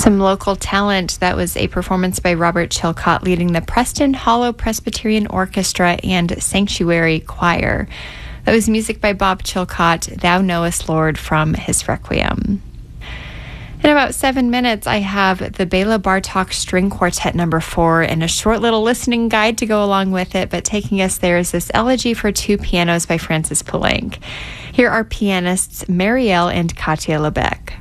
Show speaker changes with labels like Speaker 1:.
Speaker 1: Some local talent. That was a performance by Robert Chilcott leading the Preston Hollow Presbyterian Orchestra and Sanctuary Choir. That was music by Bob Chilcott, Thou Knowest, Lord, from his Requiem. In about 7 minutes, I have the Bela Bartok String Quartet No. 4 and a short little listening guide to go along with it, but taking us there is this Elegy for Two Pianos by Francis Poulenc. Here are pianists Marielle and Katia Lebec.